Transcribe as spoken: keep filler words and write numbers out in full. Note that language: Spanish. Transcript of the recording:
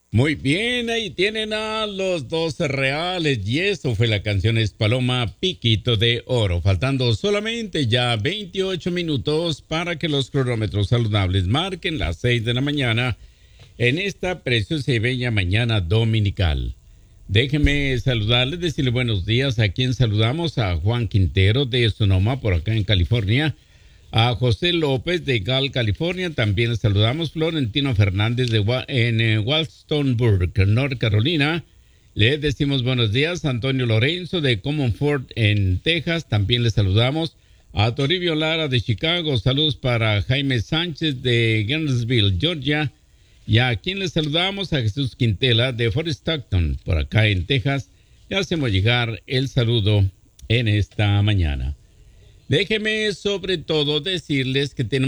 Muy bien, ahí tienen a los dos reales y eso fue la canción es Paloma Piquito de Oro, faltando solamente ya veintiocho minutos para que los cronómetros saludables marquen las seis de la mañana en esta preciosa y bella mañana dominical. Déjenme saludarles, decirle buenos días a quien saludamos, a Juan Quintero de Sonoma por acá en California, a José López de Gal, California. También les saludamos Florentino Fernández de en eh, Walstonburg, North Carolina. Le decimos buenos días a Antonio Lorenzo de Commonfort en Texas. También les saludamos a Toribio Lara de Chicago. Saludos para Jaime Sánchez de Gainesville, Georgia. Y a quien les saludamos a Jesús Quintela de Fort Stockton, por acá en Texas. Le hacemos llegar el saludo en esta mañana. Déjeme sobre todo decirles que tenemos